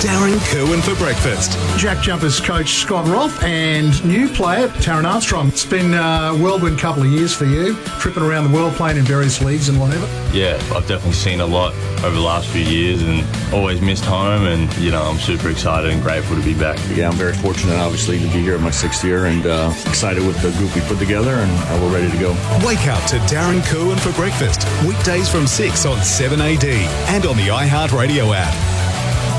Darren Kerwin for breakfast. Jack Jumpers coach Scott Roth and new player Taryn Armstrong. It's been a whirlwind couple of years for you, tripping around the world, playing in various leagues and whatever. Yeah, I've definitely seen a lot over the last few years and always missed home, and I'm super excited and grateful to be back. Yeah, I'm very fortunate obviously to be here in my 6th year and excited with the group we put together, and we're ready to go. Wake up to Darren Kerwin for breakfast, weekdays from 6 on 7AD and on the iHeartRadio app.